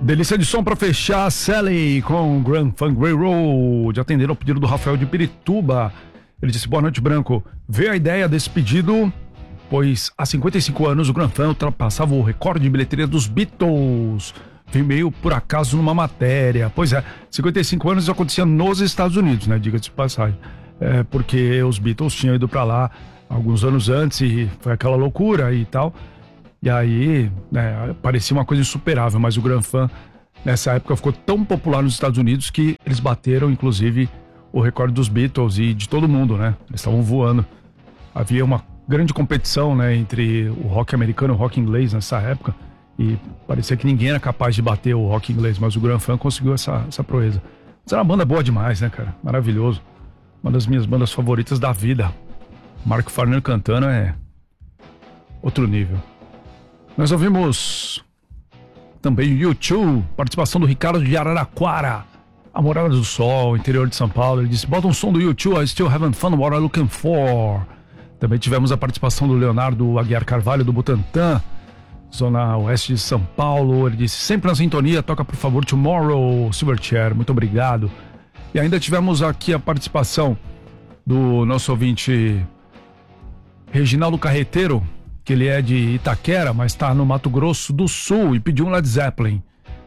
Delícia de som pra fechar, Sally com Grand Funk Railroad, atendendo ao pedido do Rafael de Pirituba. Ele disse: boa noite, Branco. Veio a ideia desse pedido, pois há 55 anos o Grand Funk ultrapassava o recorde de bilheteria dos Beatles. Veio meio por acaso numa matéria. Pois é, 55 anos isso acontecia nos Estados Unidos, né? Diga-se de passagem. Porque os Beatles tinham ido pra lá alguns anos antes e foi aquela loucura e tal. E aí, parecia uma coisa insuperável, mas o Grand Funk, nessa época, ficou tão popular nos Estados Unidos que eles bateram, inclusive, o recorde dos Beatles e de todo mundo, né? Eles estavam voando. Havia uma grande competição, né, entre o rock americano e o rock inglês nessa época, e parecia que ninguém era capaz de bater o rock inglês, mas o Grand Funk conseguiu essa proeza. Mas era uma banda boa demais, né, cara? Maravilhoso. Uma das minhas bandas favoritas da vida. Mark Farner cantando é outro nível. Nós ouvimos também o U2, participação do Ricardo de Araraquara, a Morada do Sol, interior de São Paulo. Ele disse: bota um som do U2, I still having fun, what I'm looking for. Também tivemos a participação do Leonardo Aguiar Carvalho, do Butantã, zona oeste de São Paulo. Ele disse: sempre na sintonia, toca por favor Tomorrow, Silverchair, muito obrigado. E ainda tivemos aqui a participação do nosso ouvinte Reginaldo Carreteiro, que ele é de Itaquera, mas está no Mato Grosso do Sul, e pediu um Led Zeppelin.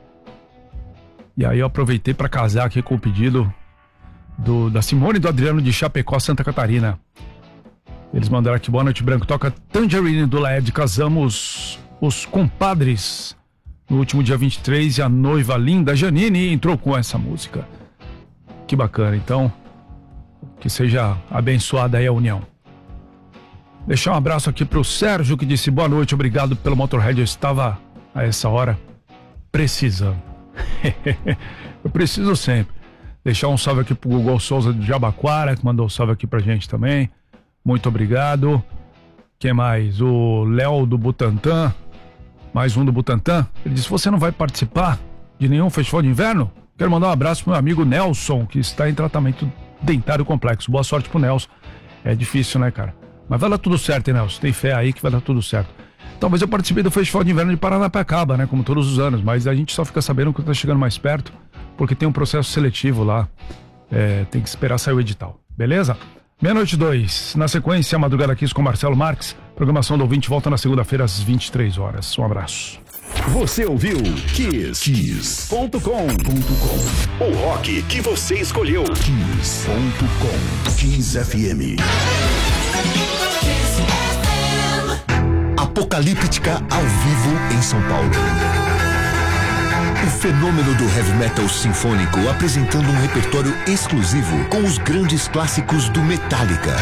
E aí eu aproveitei para casar aqui com o pedido da Simone e do Adriano de Chapecó, Santa Catarina. Eles mandaram aqui: boa noite, Branco, toca Tangerine do Led. Casamos os compadres no último dia 23 e a noiva linda Janine entrou com essa música. Que bacana, então que seja abençoada aí a união. Deixar um abraço aqui pro Sérgio, que disse: boa noite, obrigado pelo Motorhead, eu estava a essa hora precisando. Eu preciso sempre. Deixar um salve aqui pro Google Souza de Jabaquara, que mandou um salve aqui pra gente também. Muito obrigado. Quem mais? O Léo do Butantã, mais um do Butantã. Ele disse: você não vai participar de nenhum festival de inverno? Quero mandar um abraço pro meu amigo Nelson, que está em tratamento dentário complexo. Boa sorte pro Nelson. É difícil, né, cara? Mas vai dar tudo certo, hein, Nelson? Tem fé aí que vai dar tudo certo. Talvez eu participei do Festival de Inverno de Paranapiacaba, né? Como todos os anos, mas a gente só fica sabendo que tá chegando mais perto, porque tem um processo seletivo lá. Tem que esperar sair o edital. Beleza? 00:02. Na sequência, a Madrugada Kiss com Marcelo Marques. Programação do ouvinte volta na segunda-feira às 23 horas. Um abraço. Você ouviu Kiss.com. O rock que você escolheu. Kiss.com. Kiss FM. Apocalíptica ao vivo em São Paulo. O fenômeno do heavy metal sinfônico apresentando um repertório exclusivo com os grandes clássicos do Metallica.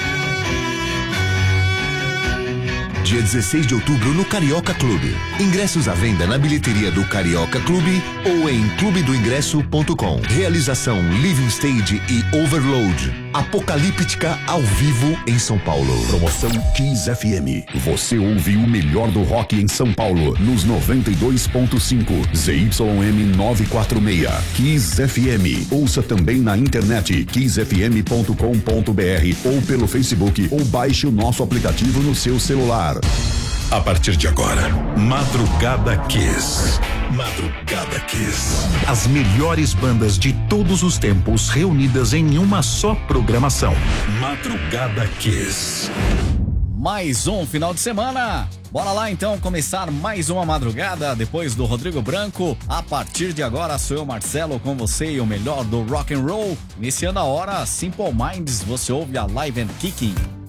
Dia 16 de outubro no Carioca Clube. Ingressos à venda na bilheteria do Carioca Clube ou em clubedoingresso.com. Realização Living Stage e Overload. Apocalíptica ao vivo em São Paulo. Promoção Kiss FM. Você ouve o melhor do rock em São Paulo nos 92.5 ZYM 946. Kiss FM. Ouça também na internet kissfm.com.br ou pelo Facebook ou baixe o nosso aplicativo no seu celular. A partir de agora, Madrugada Kiss. Madrugada Kiss. As melhores bandas de todos os tempos reunidas em uma só programação. Madrugada Kiss. Mais um final de semana. Bora lá então começar mais uma madrugada depois do Rodrigo Branco. A partir de agora sou eu, Marcelo, com você e o melhor do rock and roll. Iniciando a hora, Simple Minds, você ouve a Live and Kicking.